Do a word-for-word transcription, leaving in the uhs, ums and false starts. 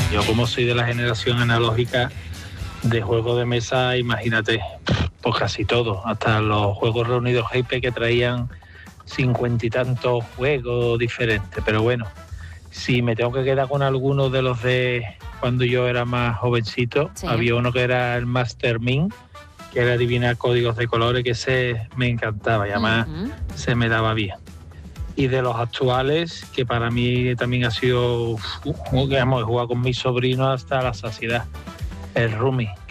Yo como soy de la generación analógica de juegos de mesa, imagínate, pues casi todo, hasta los juegos reunidos G P que traían cincuenta y tantos juegos diferentes. Pero bueno, si me tengo que quedar con algunos de los de cuando yo era más jovencito, Sí. había uno que era el Master Min, que era adivinar códigos de colores, que ese me encantaba y además Ujú. se me daba bien. Y de los actuales, que para mí también ha sido, uf, digamos, he jugado con mis sobrinos hasta la saciedad, el Rumi.